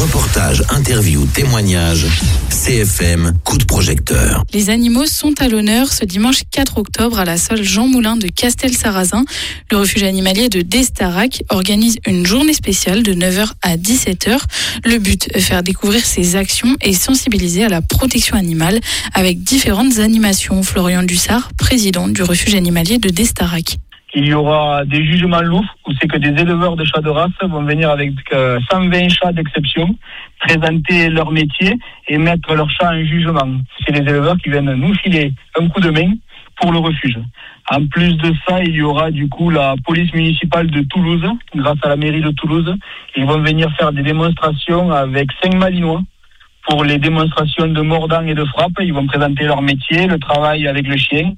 Reportages, interviews, témoignages. CFM, coup de projecteur. Les animaux sont à l'honneur ce dimanche 4 octobre à la salle Jean Moulin de Castelsarrasin. Le refuge animalier de Destarac organise une journée spéciale de 9h à 17h. Le but, faire découvrir ses actions et sensibiliser à la protection animale avec différentes animations. Florian Dussard, président du refuge animalier de Destarac. Il y aura des jugements loups où c'est que des éleveurs de chats de race vont venir avec 120 chats d'exception, présenter leur métier et mettre leurs chats en jugement. C'est les éleveurs qui viennent nous filer un coup de main pour le refuge. En plus de ça, il y aura du coup la police municipale de Toulouse, grâce à la mairie de Toulouse. Ils vont venir faire des démonstrations avec 5 Malinois pour les démonstrations de mordant et de frappe. Ils vont présenter leur métier, le travail avec le chien,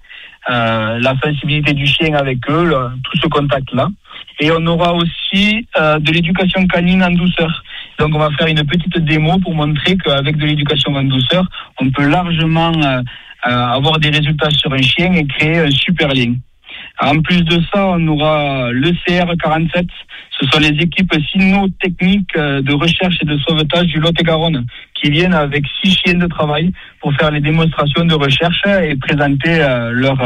la sensibilité du chien avec eux, tout ce contact-là. Et on aura aussi de l'éducation canine en douceur. Donc on va faire une petite démo pour montrer qu'avec de l'éducation en douceur, on peut largement avoir des résultats sur un chien et créer un super lien. En plus de ça, on aura le CR47. Ce sont les équipes cynotechniques de recherche et de sauvetage du Lot-et-Garonne qui viennent avec 6 chiens de travail pour faire les démonstrations de recherche et présenter leur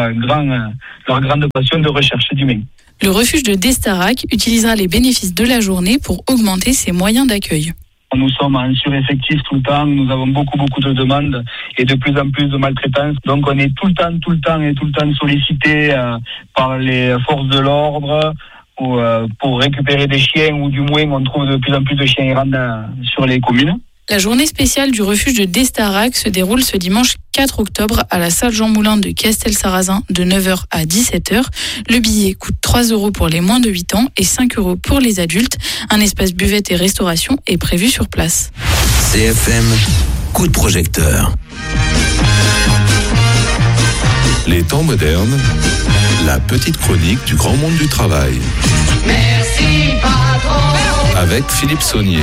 grande passion de recherche humaine. Le refuge de Destarac utilisera les bénéfices de la journée pour augmenter ses moyens d'accueil. Nous sommes en sureffectif tout le temps, nous avons beaucoup de demandes et de plus en plus de maltraitance. Donc on est tout le temps sollicité par les forces de l'ordre pour récupérer des chiens, ou du moins on trouve de plus en plus de chiens errants sur les communes. La journée spéciale du refuge de Destarac se déroule ce dimanche 4 octobre à la salle Jean Moulin de Castelsarrasin de 9h à 17h. Le billet coûte 3 € pour les moins de 8 ans et 5 € pour les adultes. Un espace buvette et restauration est prévu sur place. CFM, coup de projecteur. Les temps modernes, la petite chronique du grand monde du travail. Merci patron. Avec Philippe Saunier.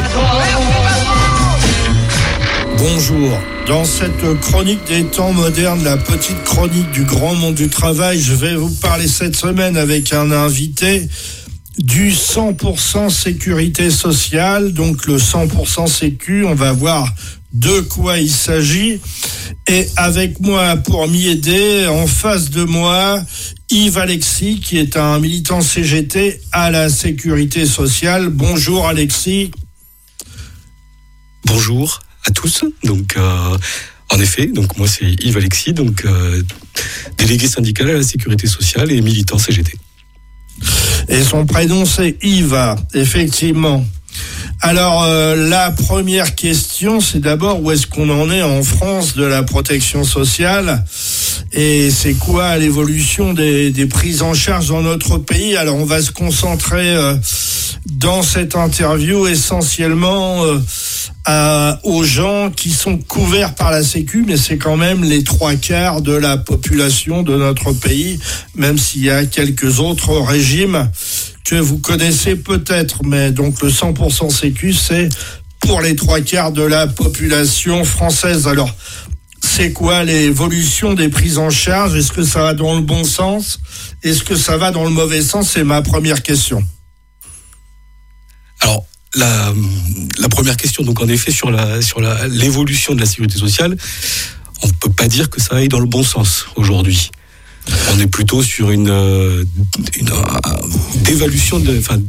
Bonjour. Dans cette chronique des temps modernes, la petite chronique du grand monde du travail, je vais vous parler cette semaine avec un invité du 100% sécurité sociale. Donc le 100% sécu, on va voir de quoi il s'agit. Et avec moi pour m'y aider, en face de moi, Yves Alexis, qui est un militant CGT à la sécurité sociale. Bonjour Alexis. Bonjour à tous. Donc, en effet, donc moi c'est Yves Alexis, donc délégué syndical à la sécurité sociale et militant CGT. Et son prénom c'est Yves, effectivement. Alors, la première question, c'est d'abord où est-ce qu'on en est en France de la protection sociale et c'est quoi l'évolution des prises en charge dans notre pays. Alors, on va se concentrer dans cette interview essentiellement aux gens qui sont couverts par la Sécu, mais c'est quand même les 3/4 de la population de notre pays, même s'il y a quelques autres régimes que vous connaissez peut-être, mais donc le 100% Sécu, c'est pour les 3/4 de la population française. Alors, c'est quoi l'évolution des prises en charge ? Est-ce que ça va dans le bon sens ? Est-ce que ça va dans le mauvais sens ? C'est ma première question. Alors, la première question, donc en effet, sur l'évolution de la sécurité sociale, on ne peut pas dire que ça aille dans le bon sens aujourd'hui. On est plutôt sur une dévaluation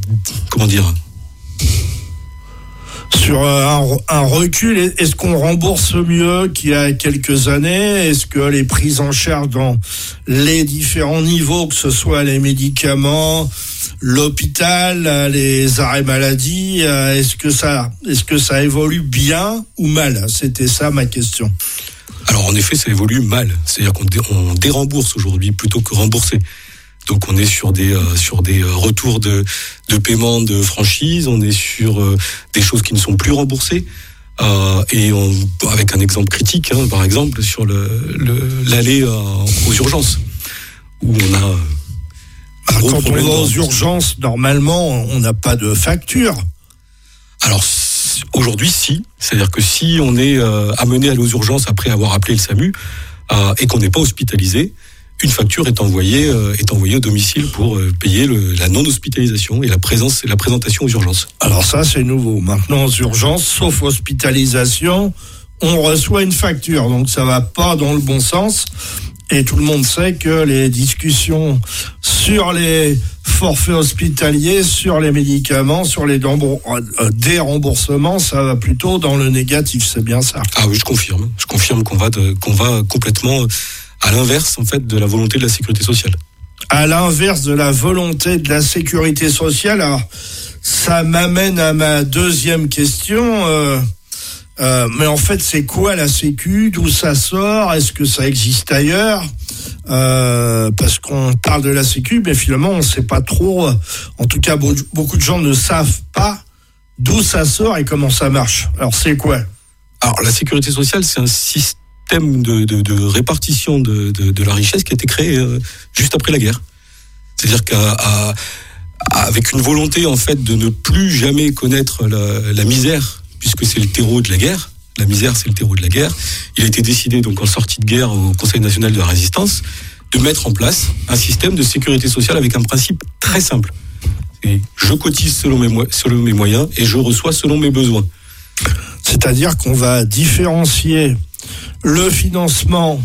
sur un recul. Est-ce qu'on rembourse mieux qu'il y a quelques années ? Est-ce que les prises en charge dans les différents niveaux, que ce soit les médicaments, l'hôpital, les arrêts maladie, est-ce que ça évolue bien ou mal ? C'était ça ma question. Alors en effet, ça évolue mal. C'est-à-dire qu'on dérembourse aujourd'hui plutôt que rembourser. Donc on est sur des retours de paiement de franchise, on est sur des choses qui ne sont plus remboursées. Et avec un exemple critique, par exemple sur l'aller aux urgences, où on a quand on va aux urgences, normalement, on n'a pas de facture. Alors aujourd'hui, si. C'est-à-dire que si on est amené à aller aux urgences après avoir appelé le SAMU et qu'on n'est pas hospitalisé, une facture est envoyée au domicile pour payer la non-hospitalisation et la présentation aux urgences. Alors ça, c'est nouveau. Maintenant, aux urgences, sauf hospitalisation, on reçoit une facture. Donc ça va pas dans le bon sens. Et tout le monde sait que les discussions sur les forfaits hospitaliers, sur les médicaments, sur les déremboursements, ça va plutôt dans le négatif. C'est bien ça. Ah oui, je confirme. Je confirme qu'on va complètement à l'inverse, en fait, de la volonté de la sécurité sociale. À l'inverse de la volonté de la sécurité sociale. Alors, ça m'amène à ma deuxième question. Mais en fait, c'est quoi la Sécu? D'où ça sort? Est-ce que ça existe ailleurs? Parce qu'on parle de la Sécu, mais finalement, on ne sait pas trop. En tout cas, beaucoup de gens ne savent pas d'où ça sort et comment ça marche. Alors, c'est quoi? Alors, la sécurité sociale, c'est un système de répartition de la richesse qui a été créé juste après la guerre. C'est-à-dire qu'avec une volonté, en fait, de ne plus jamais connaître la misère, puisque c'est le terreau de la guerre. La misère, c'est le terreau de la guerre. Il a été décidé, donc, en sortie de guerre au Conseil national de la résistance, de mettre en place un système de sécurité sociale avec un principe très simple. Et je cotise selon mes moyens et je reçois selon mes besoins. C'est-à-dire qu'on va différencier le financement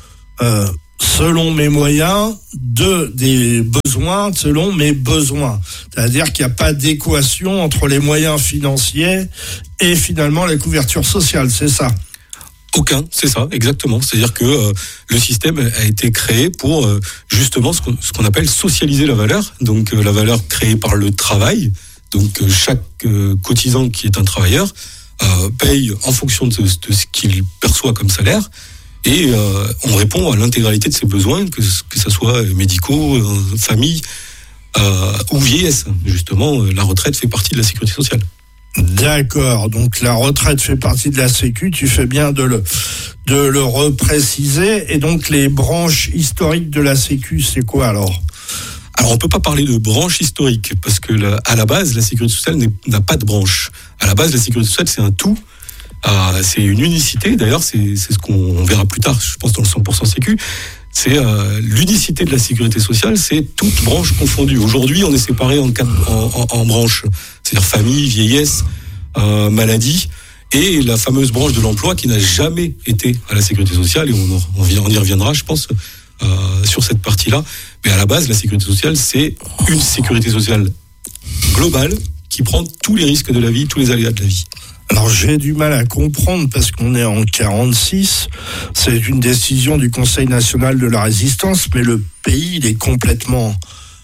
selon mes moyens des besoins selon mes besoins. C'est-à-dire qu'il n'y a pas d'équation entre les moyens financiers et finalement la couverture sociale, c'est ça? Aucun, c'est ça, exactement. C'est-à-dire que le système a été créé pour justement ce qu'on appelle socialiser la valeur. Donc la valeur créée par le travail. Donc chaque cotisant qui est un travailleur paye en fonction de ce qu'il perçoit comme salaire. Et on répond à l'intégralité de ses besoins, que ce soit médicaux, famille ou vieillesse. Justement, la retraite fait partie de la sécurité sociale. D'accord, donc la retraite fait partie de la Sécu, tu fais bien de le repréciser. Et donc les branches historiques de la Sécu, c'est quoi alors? Alors on peut pas parler de branche historique, parce que à la base, la sécurité sociale n'a pas de branche. À la base, la sécurité sociale, c'est un tout. C'est une unicité, d'ailleurs, c'est ce qu'on verra plus tard, je pense, dans le 100% Sécu. C'est l'unicité de la sécurité sociale, c'est toutes branches confondues. Aujourd'hui, on est séparé en branches, c'est-à-dire famille, vieillesse, maladie, et la fameuse branche de l'emploi qui n'a jamais été à la sécurité sociale, et on y reviendra, je pense, sur cette partie-là. Mais à la base, la sécurité sociale, c'est une sécurité sociale globale qui prend tous les risques de la vie, tous les aléas de la vie. Alors j'ai du mal à comprendre parce qu'on est en 46, c'est une décision du Conseil national de la résistance, mais le pays il est complètement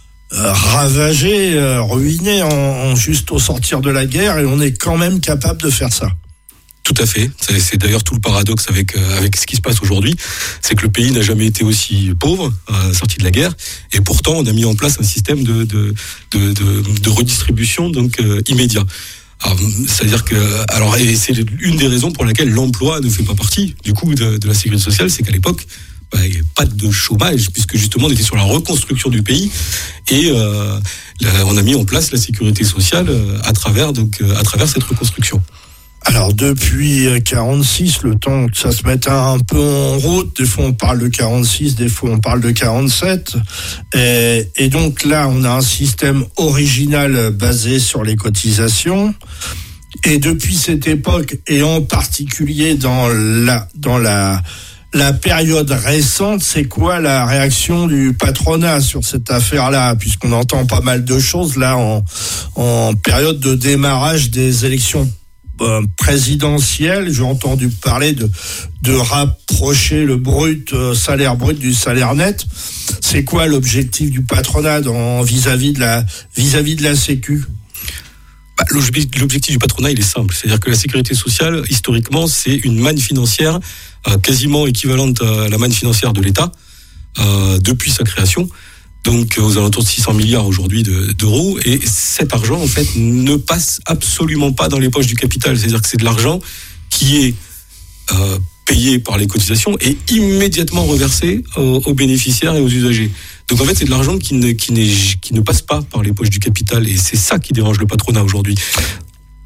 ravagé, ruiné juste au sortir de la guerre, et on est quand même capable de faire ça. Tout à fait. C'est d'ailleurs tout le paradoxe avec ce qui se passe aujourd'hui, c'est que le pays n'a jamais été aussi pauvre à la sortie de la guerre, et pourtant on a mis en place un système de redistribution donc immédiat. C'est-à-dire que, et c'est une des raisons pour laquelle l'emploi ne fait pas partie du coup de la sécurité sociale, c'est qu'à l'époque, il n'y avait pas de chômage, puisque justement on était sur la reconstruction du pays, et on a mis en place la sécurité sociale à travers cette reconstruction. Alors depuis 46, le temps que ça se mette un peu en route, des fois on parle de 46, des fois on parle de 47, et donc là on a un système original basé sur les cotisations, et depuis cette époque, et en particulier dans la période récente, c'est quoi la réaction du patronat sur cette affaire-là, puisqu'on entend pas mal de choses là en période de démarrage des élections présidentielle? J'ai entendu parler de rapprocher le salaire brut du salaire net. C'est quoi l'objectif du patronat vis-à-vis de la Sécu? L'objectif du patronat, il est simple. C'est-à-dire que la sécurité sociale, historiquement, c'est une manne financière quasiment équivalente à la manne financière de l'État depuis sa création. Donc aux alentours de 600 milliards aujourd'hui d'euros, et cet argent en fait ne passe absolument pas dans les poches du capital, c'est-à-dire que c'est de l'argent qui est payé par les cotisations et immédiatement reversé aux bénéficiaires et aux usagers. Donc en fait c'est de l'argent qui ne passe pas par les poches du capital, et c'est ça qui dérange le patronat aujourd'hui.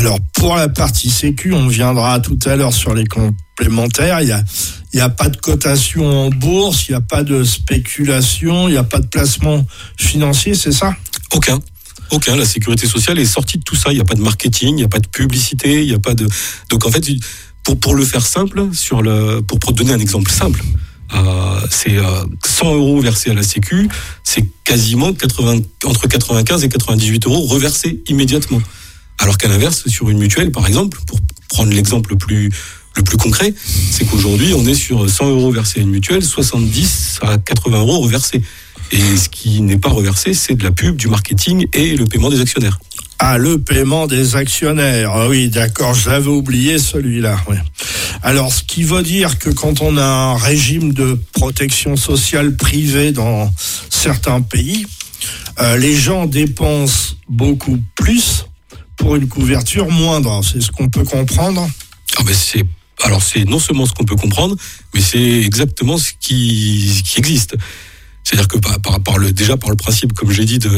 Alors, pour la partie sécu, on viendra tout à l'heure sur les complémentaires. Il y a pas de cotation en bourse, il n'y a pas de spéculation, il n'y a pas de placement financier, c'est ça ? Aucun. La sécurité sociale est sortie de tout ça. Il n'y a pas de marketing, il n'y a pas de publicité, il n'y a pas de. Donc en fait, pour le faire simple, pour donner un exemple simple, c'est 100 € versés à la Sécu, c'est quasiment entre 95 et 98 € reversés immédiatement. Alors qu'à l'inverse, sur une mutuelle, par exemple, pour prendre l'exemple le plus concret, c'est qu'aujourd'hui, on est sur 100 € versés à une mutuelle, 70 à 80 € reversés. Et ce qui n'est pas reversé, c'est de la pub, du marketing et le paiement des actionnaires. Ah, le paiement des actionnaires. Ah oui, d'accord, je l'avais oublié celui-là. Oui. Alors, ce qui veut dire que quand on a un régime de protection sociale privée dans certains pays, les gens dépensent beaucoup plus pour une couverture moindre. C'est ce qu'on peut comprendre. C'est non seulement ce qu'on peut comprendre, mais c'est exactement ce qui existe. C'est-à-dire que par le principe, comme j'ai dit, de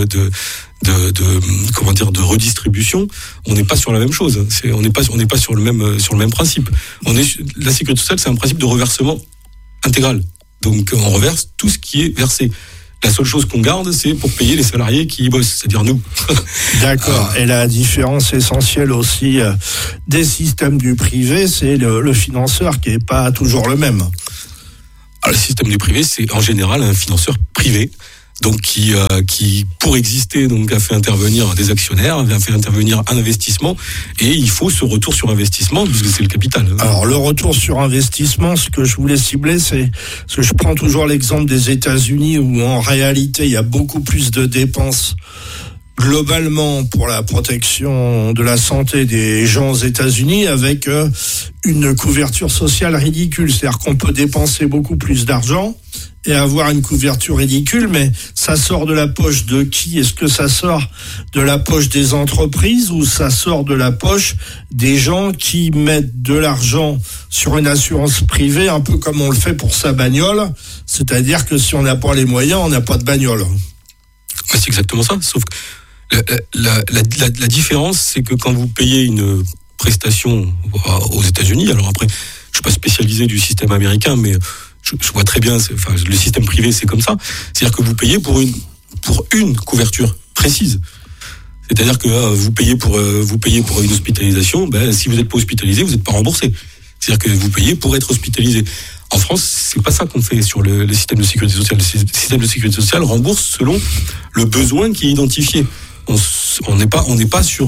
redistribution, on n'est pas sur la même chose. On n'est pas sur le même principe. La sécurité sociale, c'est un principe de reversement intégral. Donc on reverse tout ce qui est versé. La seule chose qu'on garde, c'est pour payer les salariés qui y bossent, c'est-à-dire nous. D'accord. Et la différence essentielle aussi des systèmes du privé, c'est le financeur qui n'est pas toujours le même. Alors, le système du privé, c'est en général un financeur privé, donc qui pour exister, donc a fait intervenir des actionnaires, a fait intervenir un investissement, et il faut ce retour sur investissement puisque c'est le capital. Alors le retour sur investissement, ce que je voulais cibler, c'est parce que je prends toujours l'exemple des États-Unis où en réalité il y a beaucoup plus de dépenses globalement pour la protection de la santé des gens aux États-Unis avec une couverture sociale ridicule. C'est-à-dire qu'on peut dépenser beaucoup plus d'argent et avoir une couverture ridicule, mais ça sort de la poche de qui ? Est-ce que ça sort de la poche des entreprises ou ça sort de la poche des gens qui mettent de l'argent sur une assurance privée, un peu comme on le fait pour sa bagnole, c'est-à-dire que si on n'a pas les moyens, on n'a pas de bagnole. C'est exactement ça, sauf que la différence, c'est que quand vous payez une prestation aux États-Unis, alors après, je suis pas spécialisé du système américain, mais je vois très bien, le système privé, c'est comme ça. C'est-à-dire que vous payez pour une couverture précise. C'est-à-dire que vous payez pour une hospitalisation. Si vous n'êtes pas hospitalisé, vous n'êtes pas remboursé. C'est-à-dire que vous payez pour être hospitalisé. En France, c'est pas ça qu'on fait sur le système de sécurité sociale. Le système de sécurité sociale rembourse selon le besoin qui est identifié. On n'est pas sur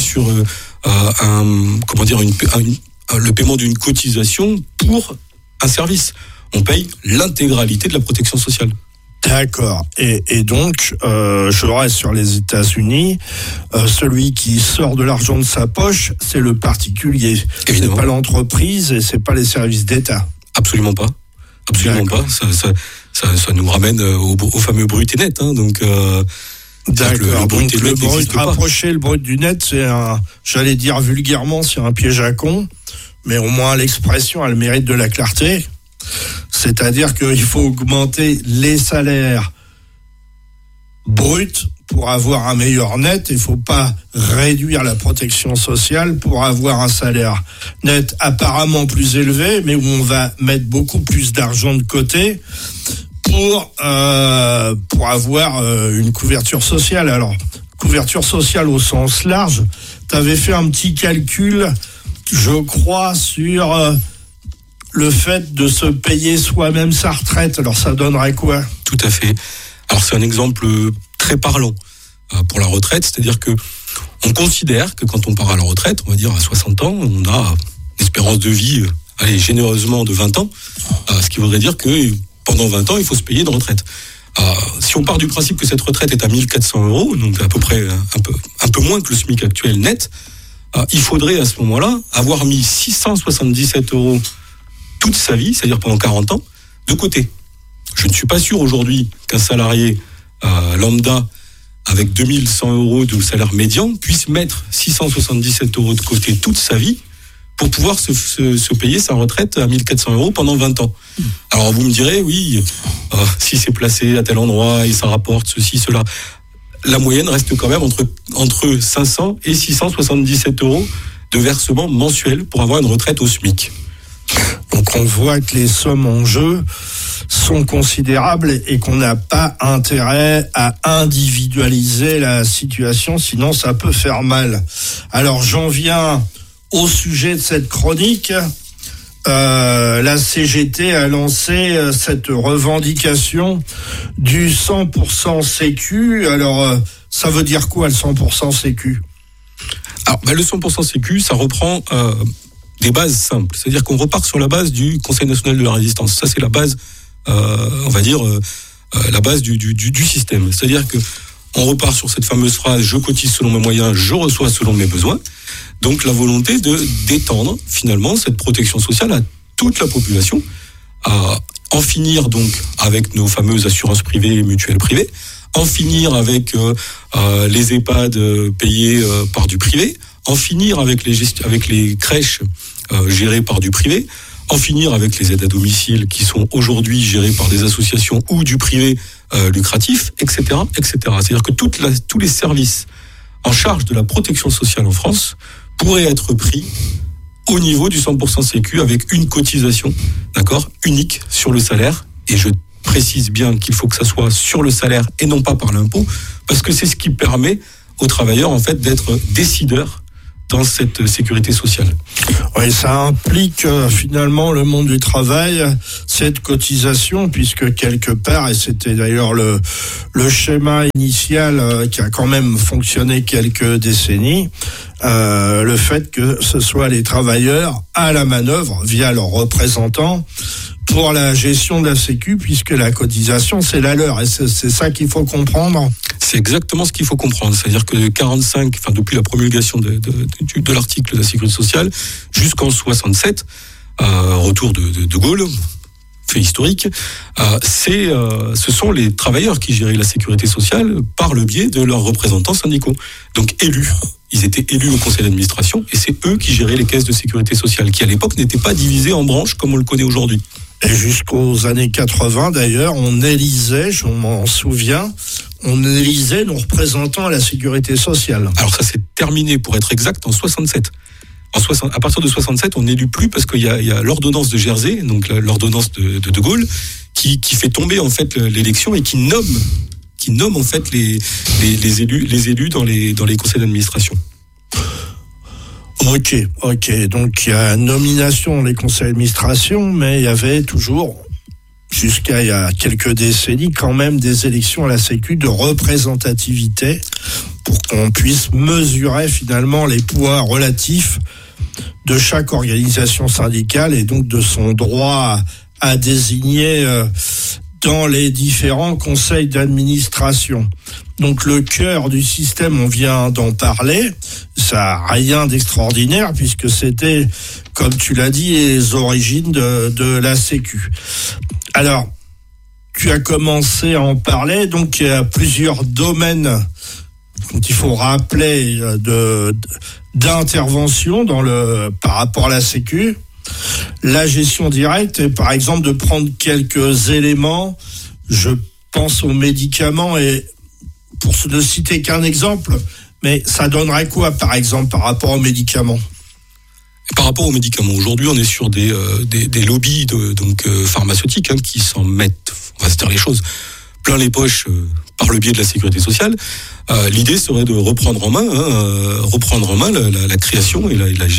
le paiement d'une cotisation pour un service. On paye l'intégralité de la protection sociale. D'accord. Et donc, je reste sur les États-Unis. Celui qui sort de l'argent de sa poche, c'est le particulier. Évidemment. C'est pas l'entreprise et c'est pas les services d'État. Absolument pas. D'accord. Ça nous ramène au fameux brut et net. Donc, d'accord. Donc le brut rapproché, le brut du net, c'est j'allais dire vulgairement, c'est un piège à con, mais au moins l'expression a le mérite de la clarté. C'est-à-dire qu'il faut augmenter les salaires bruts pour avoir un meilleur net. Il ne faut pas réduire la protection sociale pour avoir un salaire net apparemment plus élevé, mais où on va mettre beaucoup plus d'argent de côté pour avoir une couverture sociale. Alors, couverture sociale au sens large, tu avais fait un petit calcul, je crois, sur le fait de se payer soi-même sa retraite. Alors, ça donnerait quoi ? Tout à fait. Alors, c'est un exemple très parlant pour la retraite, c'est-à-dire que on considère que quand on part à la retraite, on va dire à 60 ans, on a une espérance de vie, généreusement de 20 ans, ce qui voudrait dire que pendant 20 ans, il faut se payer une retraite. Si on part du principe que cette retraite est à 1 400 €, donc à peu près un peu moins que le SMIC actuel net, il faudrait à ce moment-là avoir mis 677 € toute sa vie, c'est-à-dire pendant 40 ans, de côté. Je ne suis pas sûr aujourd'hui qu'un salarié lambda avec 2100 € de salaire médian puisse mettre 677 € de côté toute sa vie pour pouvoir se payer sa retraite à 1 400 € pendant 20 ans. Alors vous me direz, oui, si c'est placé à tel endroit et ça rapporte ceci, cela. la moyenne reste quand même entre 500 et 677 euros de versement mensuel pour avoir une retraite au SMIC. Donc on voit que les sommes en jeu sont considérables et qu'on n'a pas intérêt à individualiser la situation, sinon ça peut faire mal. Alors j'en viens au sujet de cette chronique. La CGT a lancé cette revendication du 100% Sécu. Alors ça veut dire quoi le 100% Sécu ? Alors le 100% Sécu, ça reprend des bases simples. C'est-à-dire qu'on repart sur la base du Conseil national de la résistance. Ça c'est la base, on va dire, la base du système. C'est-à-dire que on repart sur cette fameuse phrase « je cotise selon mes moyens, je reçois selon mes besoins ». Donc la volonté d'étendre finalement cette protection sociale à toute la population, à en finir donc avec nos fameuses assurances privées et mutuelles privées, en finir avec les EHPAD payés par du privé, en finir avec les crèches gérées par du privé, en finir avec les aides à domicile qui sont aujourd'hui gérées par des associations ou du privé lucratif, etc., etc. C'est-à-dire que tous les services en charge de la protection sociale en France pourraient être pris au niveau du 100% Sécu avec une cotisation, d'accord, unique sur le salaire. Et je précise bien qu'il faut que ça soit sur le salaire et non pas par l'impôt, parce que c'est ce qui permet aux travailleurs en fait d'être décideurs dans cette sécurité sociale. Oui, ça implique finalement le monde du travail, cette cotisation, puisque quelque part, et c'était d'ailleurs le schéma initial qui a quand même fonctionné quelques décennies, le fait que ce soit les travailleurs à la manœuvre via leurs représentants pour la gestion de la Sécu, puisque la cotisation, c'est la leur. Et c'est ça qu'il faut comprendre. C'est exactement ce qu'il faut comprendre. C'est-à-dire que depuis la promulgation de l'article de la Sécurité sociale, jusqu'en 67, retour de Gaulle, fait historique, ce sont les travailleurs qui géraient la sécurité sociale par le biais de leurs représentants syndicaux. Donc élus. Ils étaient élus au conseil d'administration et c'est eux qui géraient les caisses de sécurité sociale, qui à l'époque n'étaient pas divisées en branches comme on le connaît aujourd'hui. Et jusqu'aux années 80 d'ailleurs, on élisait, je m'en souviens, nos représentants à la sécurité sociale. Alors ça s'est terminé, pour être exact, en 67. À partir de 67, on n'élit plus parce qu'il y a l'ordonnance de Jersey, donc l'ordonnance de Gaulle, qui fait tomber en fait l'élection et qui nomme en fait les élus dans les conseils d'administration. Ok. Donc il y a nomination dans les conseils d'administration, mais il y avait toujours, jusqu'à il y a quelques décennies, quand même des élections à la Sécu de représentativité pour qu'on puisse mesurer finalement les pouvoirs relatifs de chaque organisation syndicale et donc de son droit à désigner dans les différents conseils d'administration. Donc le cœur du système, on vient d'en parler, ça n'a rien d'extraordinaire puisque c'était, comme tu l'as dit, les origines de la Sécu. Alors, tu as commencé à en parler, donc il y a plusieurs domaines qu'il faut rappeler d'intervention par rapport à la Sécu. La gestion directe, par exemple, de prendre quelques éléments, je pense aux médicaments, et pour ne citer qu'un exemple, mais ça donnerait quoi, par exemple, par rapport aux médicaments ? Par rapport aux médicaments, aujourd'hui, on est sur des lobbies pharmaceutiques qui s'en mettent, on va se dire les choses, plein les poches par le biais de la sécurité sociale. L'idée serait de reprendre en main la création et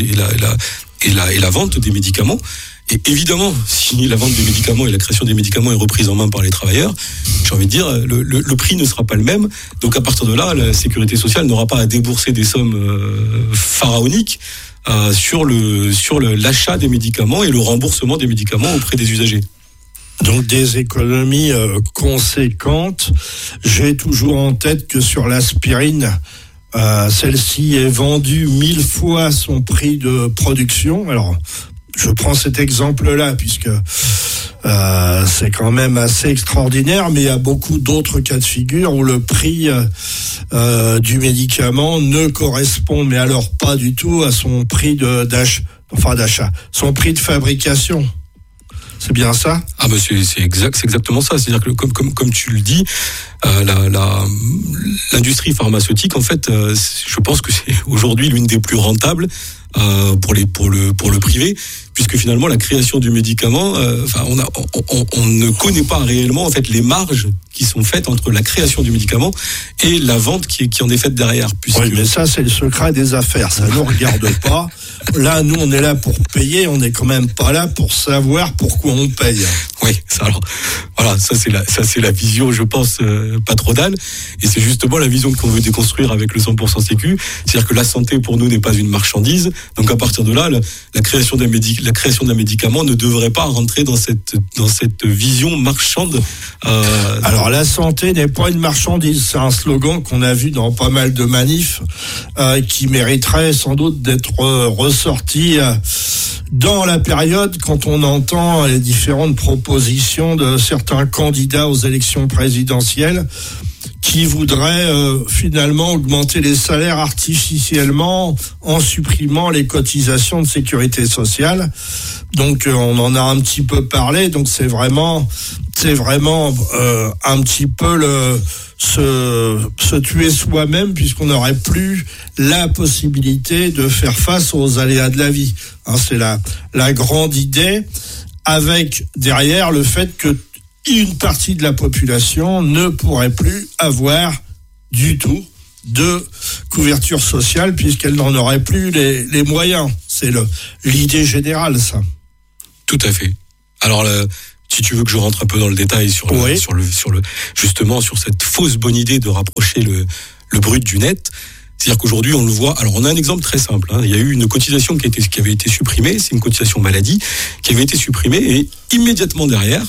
la vente des médicaments. Et évidemment, si la vente des médicaments et la création des médicaments est reprise en main par les travailleurs, j'ai envie de dire, le prix ne sera pas le même. Donc à partir de là, la sécurité sociale n'aura pas à débourser des sommes pharaoniques sur l'achat des médicaments et le remboursement des médicaments auprès des usagers. Donc des économies conséquentes. J'ai toujours en tête que sur l'aspirine, celle-ci est vendue 1000 fois son prix de production. Alors, je prends cet exemple-là puisque c'est quand même assez extraordinaire, mais il y a beaucoup d'autres cas de figure où le prix du médicament ne correspond, mais alors pas du tout à son prix d'achat, son prix de fabrication. C'est bien ça? Ah ben c'est exactement ça. C'est-à-dire que comme tu le dis, l'industrie pharmaceutique, en fait, je pense que c'est aujourd'hui l'une des plus rentables pour le privé, puisque finalement la création du médicament, on ne connaît pas réellement en fait les marges qui sont faites entre la création du médicament et la vente qui en est faite derrière. Oui, mais ça c'est le secret des affaires, ça ne nous regarde pas. Là, nous on est là pour payer, on n'est quand même pas là pour savoir pourquoi on paye. Oui, ça c'est la vision, je pense, patronale, et c'est justement la vision qu'on veut déconstruire avec le 100% sécu, c'est-à-dire que la santé pour nous n'est pas une marchandise, donc à partir de là, la création d'un médicament ne devrait pas rentrer dans cette vision marchande. Alors la santé n'est pas une marchandise, c'est un slogan qu'on a vu dans pas mal de manifs qui mériterait sans doute d'être ressorti dans la période quand on entend les différentes propositions de certains candidats aux élections présidentielles qui voudraient finalement augmenter les salaires artificiellement en supprimant les cotisations de sécurité sociale. Donc on en a un petit peu parlé, donc c'est vraiment un petit peu se tuer soi-même, puisqu'on n'aurait plus la possibilité de faire face aux aléas de la vie. C'est la grande idée, avec derrière le fait que une partie de la population ne pourrait plus avoir du tout de couverture sociale, puisqu'elle n'en aurait plus les moyens. C'est l'idée générale, ça. Tout à fait. Alors, si tu veux que je rentre un peu dans le détail sur justement sur cette fausse bonne idée de rapprocher le brut du net, c'est-à-dire qu'aujourd'hui on le voit. Alors on a un exemple très simple. Il y a eu une cotisation qui avait été supprimée. C'est une cotisation maladie qui avait été supprimée, et immédiatement derrière,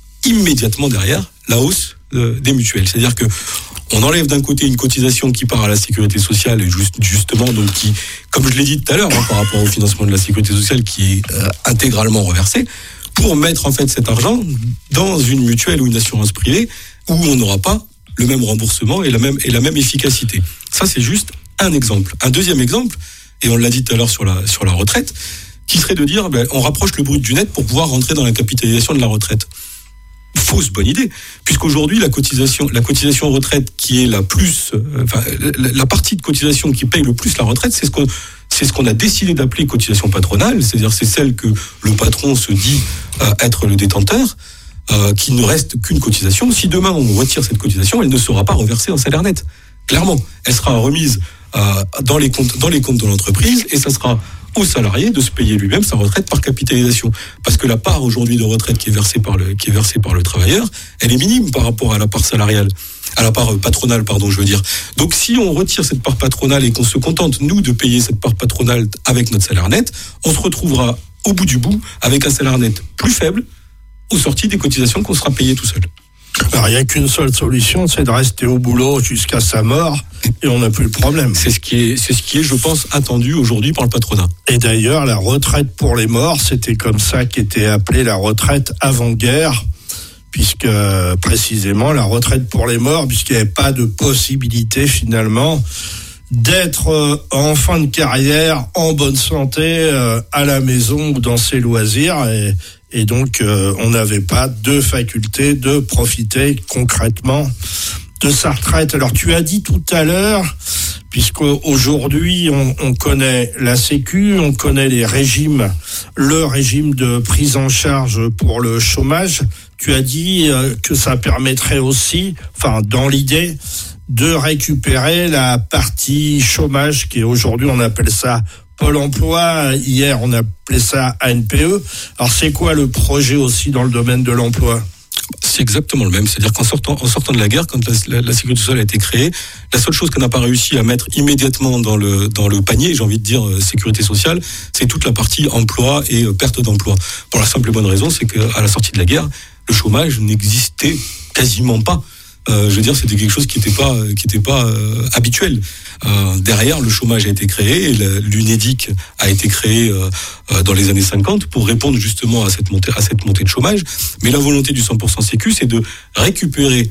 la hausse des mutuelles. C'est-à-dire que on enlève d'un côté une cotisation qui part à la sécurité sociale, et justement, donc qui, comme je l'ai dit tout à l'heure, par rapport au financement de la sécurité sociale, qui est intégralement reversé, pour mettre en fait cet argent dans une mutuelle ou une assurance privée où on n'aura pas le même remboursement et la même efficacité. Ça, c'est juste un exemple. Un deuxième exemple, et on l'a dit tout à l'heure sur la retraite, qui serait de dire on rapproche le brut du net pour pouvoir rentrer dans la capitalisation de la retraite. Fausse bonne idée, puisqu'aujourd'hui la cotisation retraite qui est la partie de cotisation qui paye le plus la retraite, c'est ce qu'on a décidé d'appeler cotisation patronale, c'est-à-dire c'est celle que le patron se dit être le détenteur, qu'il ne reste qu'une cotisation. Si demain on retire cette cotisation, elle ne sera pas reversée en salaire net. Clairement, elle sera remise dans les comptes de l'entreprise, et ça sera au salarié de se payer lui-même sa retraite par capitalisation. Parce que la part aujourd'hui de retraite qui est versée par le travailleur, elle est minime par rapport à la part salariale, à la part patronale, je veux dire. Donc si on retire cette part patronale et qu'on se contente, nous, de payer cette part patronale avec notre salaire net, on se retrouvera au bout du bout avec un salaire net plus faible aux sorties des cotisations qu'on sera payé tout seul. Alors, il n'y a qu'une seule solution, c'est de rester au boulot jusqu'à sa mort, et on n'a plus le problème. C'est ce qui est, je pense, attendu aujourd'hui par le patronat. Et d'ailleurs, la retraite pour les morts, c'était comme ça qu'était appelée la retraite avant-guerre, puisque précisément la retraite pour les morts, puisqu'il n'y avait pas de possibilité finalement d'être en fin de carrière, en bonne santé, à la maison ou dans ses loisirs, et donc on n'avait pas de faculté de profiter concrètement de sa retraite. Alors tu as dit tout à l'heure, puisqu'aujourd'hui on connaît la Sécu, on connaît le régime de prise en charge pour le chômage, tu as dit que ça permettrait aussi, dans l'idée, de récupérer la partie chômage qui est aujourd'hui, on appelle ça Pôle emploi, hier on appelait ça ANPE. Alors c'est quoi le projet aussi dans le domaine de l'emploi ? C'est exactement le même, c'est-à-dire qu'en sortant de la guerre, quand la sécurité sociale a été créée, la seule chose qu'on n'a pas réussi à mettre immédiatement dans le panier, j'ai envie de dire sécurité sociale, c'est toute la partie emploi et perte d'emploi. Pour la simple et bonne raison, c'est qu'à la sortie de la guerre, le chômage n'existait quasiment pas. Je veux dire, c'était quelque chose qui était pas habituel. Derrière, le chômage a été créé, et l'UNEDIC a été créé dans les années 50 pour répondre justement à cette montée de chômage. Mais la volonté du 100% Sécu, c'est de récupérer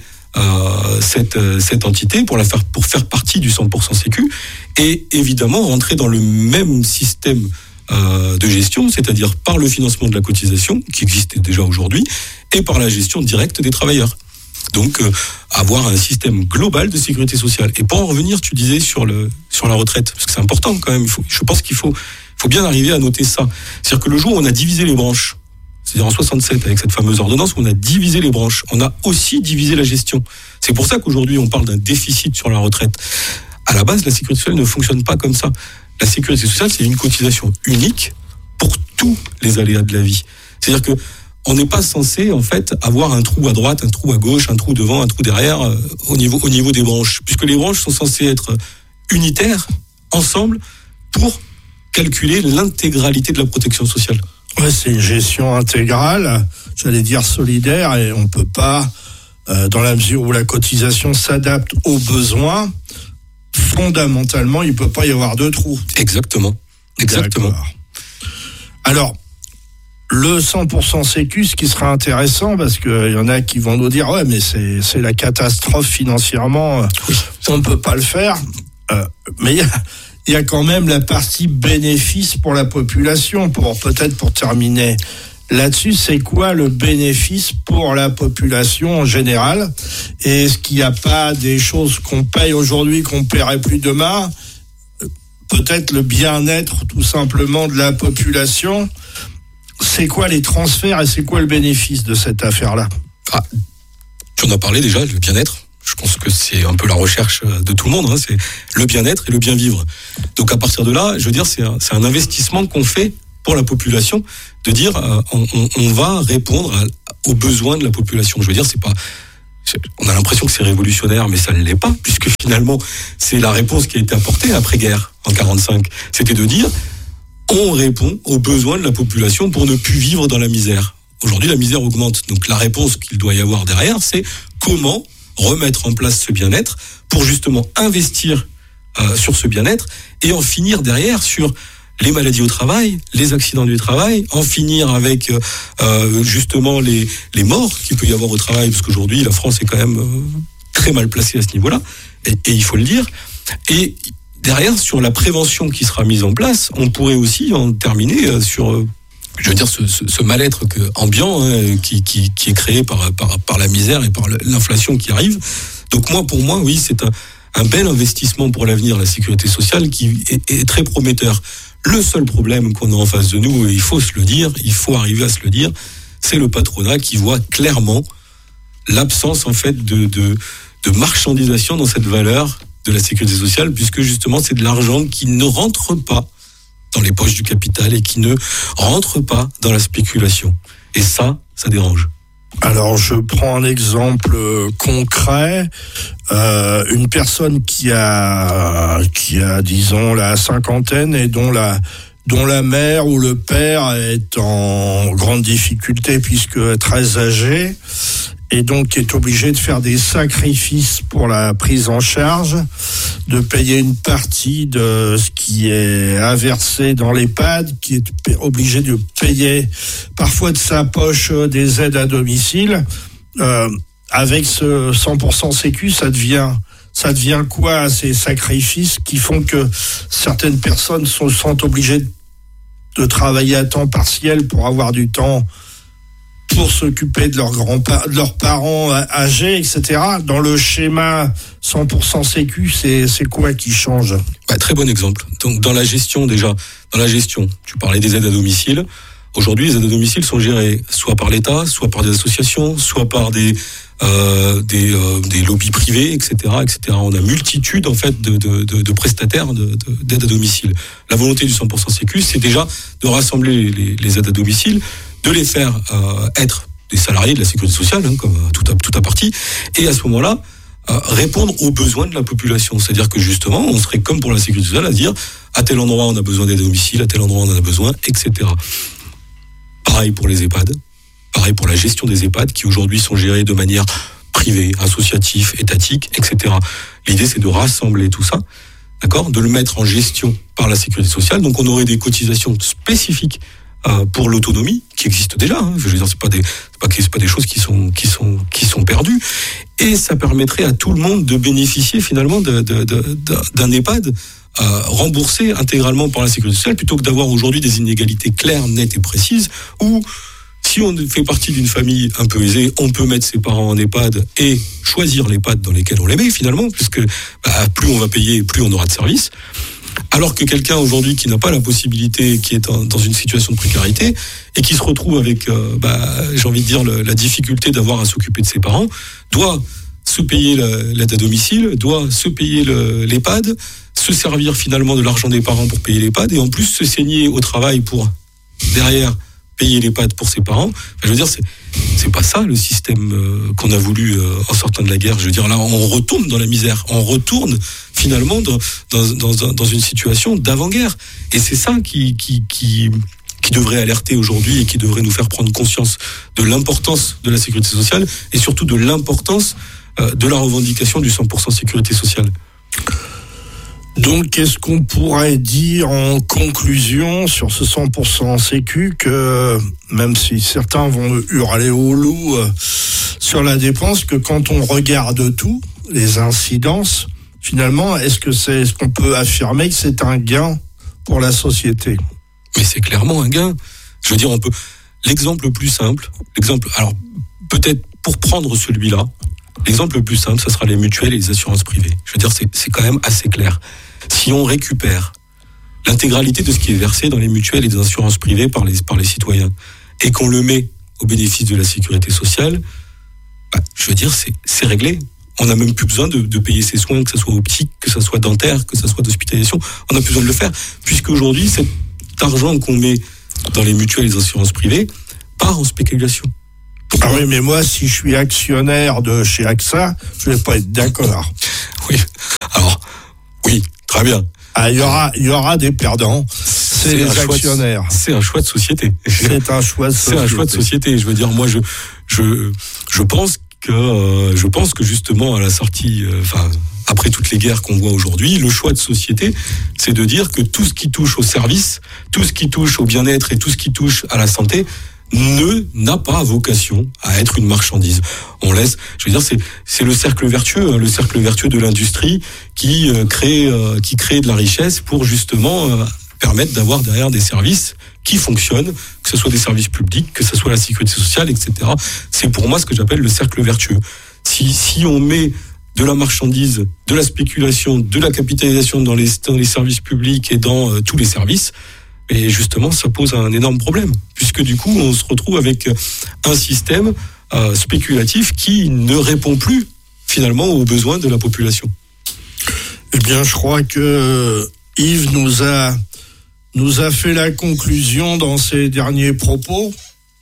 cette entité pour faire partie du 100% Sécu, et évidemment rentrer dans le même système de gestion, c'est-à-dire par le financement de la cotisation, qui existait déjà aujourd'hui, et par la gestion directe des travailleurs. Donc, avoir un système global de sécurité sociale. Et pour en revenir, tu disais sur la retraite, parce que c'est important quand même, je pense qu'il faut bien arriver à noter ça. C'est-à-dire que le jour où on a divisé les branches, c'est-à-dire en 67, avec cette fameuse ordonnance, on a divisé les branches, on a aussi divisé la gestion. C'est pour ça qu'aujourd'hui, on parle d'un déficit sur la retraite. À la base, la sécurité sociale ne fonctionne pas comme ça. La sécurité sociale, c'est une cotisation unique pour tous les aléas de la vie. C'est-à-dire que on n'est pas censé, en fait, avoir un trou à droite, un trou à gauche, un trou devant, un trou derrière, au niveau des branches. Puisque les branches sont censées être unitaires, ensemble, pour calculer l'intégralité de la protection sociale. Ouais, c'est une gestion intégrale, j'allais dire solidaire, et on peut pas, dans la mesure où la cotisation s'adapte aux besoins, fondamentalement, il peut pas y avoir de trous. Exactement. D'accord. Alors, le 100% sécu, ce qui sera intéressant, parce qu'il y en a qui vont nous dire, ouais, mais c'est la catastrophe financièrement, on ne peut pas le faire. Mais il y a quand même la partie bénéfice pour la population. Peut-être pour terminer là-dessus, c'est quoi le bénéfice pour la population en général? Et est-ce qu'il n'y a pas des choses qu'on paye aujourd'hui qu'on ne paierait plus demain? Peut-être le bien-être tout simplement de la population. C'est quoi les transferts et c'est quoi le bénéfice de cette affaire-là? Tu en as parlé déjà, le bien-être. Je pense que c'est un peu la recherche de tout le monde, c'est le bien-être et le bien-vivre. Donc à partir de là, je veux dire, c'est un investissement qu'on fait pour la population, de dire on va répondre aux besoins de la population. Je veux dire, on a l'impression que c'est révolutionnaire, mais ça ne l'est pas, puisque finalement, c'est la réponse qui a été apportée après-guerre, en 1945. C'était de dire, on répond aux besoins de la population pour ne plus vivre dans la misère. Aujourd'hui, la misère augmente. Donc la réponse qu'il doit y avoir derrière, c'est comment remettre en place ce bien-être pour justement investir sur ce bien-être et en finir derrière sur les maladies au travail, les accidents du travail, en finir avec justement les morts qu'il peut y avoir au travail, parce qu'aujourd'hui la France est quand même très mal placée à ce niveau-là, et il faut le dire. Et derrière, sur la prévention qui sera mise en place, on pourrait aussi en terminer sur je veux dire, ce mal-être ambiant qui est créé par la misère et par l'inflation qui arrive. Donc pour moi, oui, c'est un bel investissement pour l'avenir, la sécurité sociale, qui est très prometteur. Le seul problème qu'on a en face de nous, et il faut se le dire, il faut arriver à se le dire, c'est le patronat qui voit clairement l'absence en fait de marchandisation dans cette valeur de la sécurité sociale, puisque justement c'est de l'argent qui ne rentre pas dans les poches du capital et qui ne rentre pas dans la spéculation. Et ça dérange. Alors, je prends un exemple concret. Une personne qui a, disons, la cinquantaine et dont la mère ou le père est en grande difficulté puisque très âgée, et donc qui est obligé de faire des sacrifices pour la prise en charge, de payer une partie de ce qui est inversé dans l'EHPAD, qui est obligé de payer parfois de sa poche des aides à domicile. Avec ce 100% sécu, ça devient quoi, ces sacrifices qui font que certaines personnes sont obligées de travailler à temps partiel pour avoir du temps pour s'occuper de leurs parents âgés, etc. Dans le schéma 100% sécu, c'est quoi qui change? Très bon exemple. Donc dans la gestion, tu parlais des aides à domicile. Aujourd'hui, les aides à domicile sont gérées soit par l'État, soit par des associations, soit par des lobbies privés, etc., etc. On a multitude en fait de prestataires d'aides à domicile. La volonté du 100% sécu, c'est déjà de rassembler les aides à domicile, de les faire être des salariés de la sécurité sociale, comme tout à partie, et à ce moment-là, répondre aux besoins de la population. C'est-à-dire que justement, on serait comme pour la sécurité sociale à dire à tel endroit on a besoin d'aide à domicile, à tel endroit on en a besoin, etc. Pareil pour les EHPAD, pareil pour la gestion des EHPAD qui aujourd'hui sont gérés de manière privée, associative, étatique, etc. L'idée c'est de rassembler tout ça, d'accord, de le mettre en gestion par la sécurité sociale. Donc on aurait des cotisations spécifiques pour l'autonomie qui existe déjà. Je veux dire, c'est pas des choses qui sont perdues. Et ça permettrait à tout le monde de bénéficier finalement d'un EHPAD remboursés intégralement par la sécurité sociale, plutôt que d'avoir aujourd'hui des inégalités claires, nettes et précises, où si on fait partie d'une famille un peu aisée, on peut mettre ses parents en EHPAD et choisir l'EHPAD dans lesquels on les met finalement, puisque plus on va payer, plus on aura de services. Alors que quelqu'un aujourd'hui qui n'a pas la possibilité, qui est dans une situation de précarité et qui se retrouve avec, j'ai envie de dire, la difficulté d'avoir à s'occuper de ses parents, doit se payer l'aide à domicile, doit se payer l'EHPAD, se servir finalement de l'argent des parents pour payer l'EHPAD et en plus se saigner au travail pour derrière payer l'EHPAD pour ses parents. Enfin, je veux dire, c'est pas ça le système qu'on a voulu en sortant de la guerre. Je veux dire, là, on retourne dans la misère, on retourne finalement dans une situation d'avant-guerre. Et c'est ça qui devrait alerter aujourd'hui et qui devrait nous faire prendre conscience de l'importance de la sécurité sociale et surtout de l'importance de la revendication du 100% sécurité sociale. Donc, qu'est-ce qu'on pourrait dire en conclusion sur ce 100% sécu, que même si certains vont hurler au loup sur la dépense, que quand on regarde tout, les incidences, finalement, est-ce qu'on peut affirmer que c'est un gain pour la société ? Mais c'est clairement un gain. Je veux dire, l'exemple le plus simple, alors peut-être pour prendre celui-là, l'exemple le plus simple, ça sera les mutuelles et les assurances privées. Je veux dire, c'est quand même assez clair. Si on récupère l'intégralité de ce qui est versé dans les mutuelles et les assurances privées par les citoyens et qu'on le met au bénéfice de la sécurité sociale, je veux dire, c'est réglé. On n'a même plus besoin de payer ses soins, que ce soit optique, que ce soit dentaire, que ce soit d'hospitalisation. On n'a plus besoin de le faire, puisque aujourd'hui, cet argent qu'on met dans les mutuelles et les assurances privées part en spéculation. Ah oui, mais moi, si je suis actionnaire de chez AXA, je vais pas être d'accord. Oui, alors, oui, très bien. Il y aura des perdants, c'est les actionnaires. C'est un choix de société. C'est un choix de société. Je veux dire, moi, je pense que justement, à la sortie, après toutes les guerres qu'on voit aujourd'hui, le choix de société, c'est de dire que tout ce qui touche au service, tout ce qui touche au bien-être et tout ce qui touche à la santé n'a pas vocation à être une marchandise. On laisse, je veux dire, c'est le cercle vertueux de l'industrie qui crée de la richesse pour justement permettre d'avoir derrière des services qui fonctionnent, que ce soit des services publics, que ce soit la sécurité sociale, etc. C'est pour moi ce que j'appelle le cercle vertueux. Si on met de la marchandise, de la spéculation, de la capitalisation dans les services publics et dans tous les services, et justement, ça pose un énorme problème, puisque du coup, on se retrouve avec un système spéculatif qui ne répond plus, finalement, aux besoins de la population. Eh bien, je crois que Yves nous a fait la conclusion dans ses derniers propos.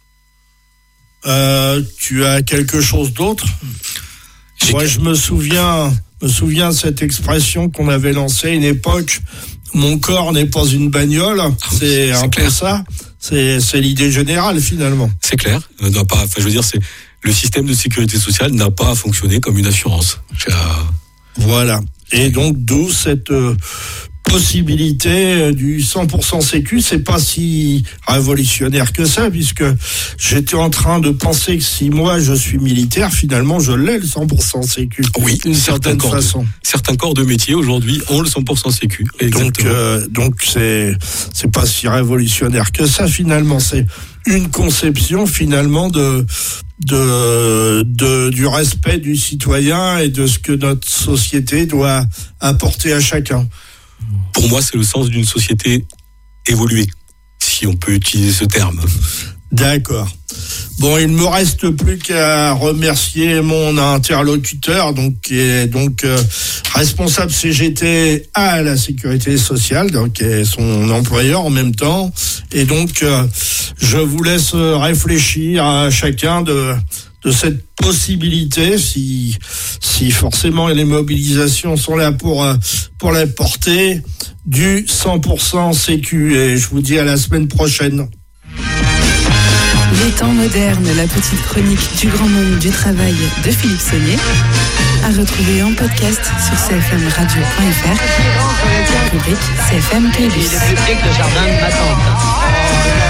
Tu as quelque chose d'autre ? Moi, je me souviens de cette expression qu'on avait lancée à une époque. Mon corps n'est pas une bagnole, c'est un peu ça. C'est l'idée générale finalement. C'est clair. Je veux dire, le système de sécurité sociale n'a pas fonctionné comme une assurance. Voilà. Et donc d'où cette possibilité du 100% sécu, c'est pas si révolutionnaire que ça, puisque j'étais en train de penser que si moi je suis militaire, finalement je l'ai le 100% sécu. Oui, d'une certaine façon. Certains corps de métier aujourd'hui ont le 100% sécu. Donc c'est pas si révolutionnaire que ça finalement. C'est une conception finalement du respect du citoyen et de ce que notre société doit apporter à chacun. Pour moi, c'est le sens d'une société évoluée, si on peut utiliser ce terme. D'accord. Bon, il ne me reste plus qu'à remercier mon interlocuteur, qui est responsable CGT à la sécurité sociale, donc et son employeur en même temps. Et donc, je vous laisse réfléchir à chacun de cette possibilité, si forcément les mobilisations sont là pour la porter, du 100% sécu. Et je vous dis à la semaine prochaine. Les temps modernes, la petite chronique du grand monde du travail de Philippe Saunier, à retrouver en podcast sur cfmradio.fr, rubrique CFM Playlist. Et la bibliothèque de jardin de ma tante.